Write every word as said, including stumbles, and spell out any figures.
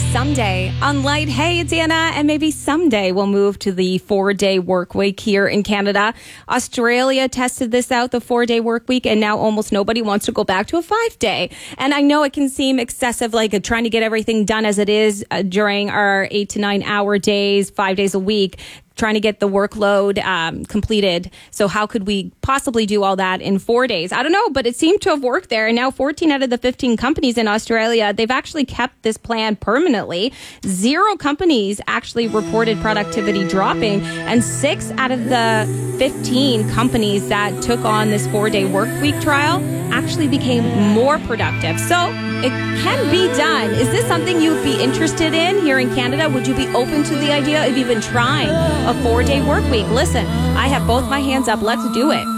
someday on Light. Hey, it's Anna, and maybe someday we'll move to the four-day work week here in Canada. Australia tested this out, the four-day work week, and now almost nobody wants to go back to a five-day. And I know it can seem excessive, like uh, trying to get everything done as it is uh, during our eight to nine hour days, five days a week, trying to get the workload um, completed. So how could we possibly do all that in four days? I don't know, but it seemed to have worked there. And now fourteen out of the fifteen companies in Australia, they've actually kept this plan permanently. Zero companies actually reported productivity dropping. And six out of the fifteen companies that took on this four-day work week trial actually became more productive. So it can be done. Is this something you'd be interested in here in Canada? Would you be open to the idea of even trying a four-day work week? Listen, I have both my hands up. Let's do it.